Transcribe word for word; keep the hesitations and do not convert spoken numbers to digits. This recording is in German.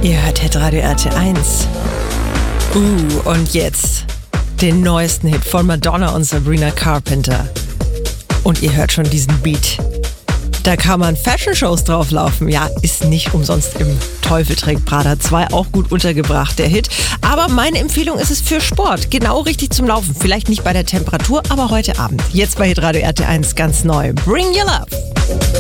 Ihr hört Hitradio R T eins. Uh, und jetzt den neuesten Hit von Madonna und Sabrina Carpenter. Und ihr hört schon diesen Beat. Da kann man Fashion-Shows drauflaufen. Ja, ist nicht umsonst im Teufel trägt Prada zwei auch gut untergebracht, der Hit. Aber meine Empfehlung ist es für Sport. Genau richtig zum Laufen. Vielleicht nicht bei der Temperatur, aber heute Abend. Jetzt bei Hitradio R T eins ganz neu. Bring Your Love.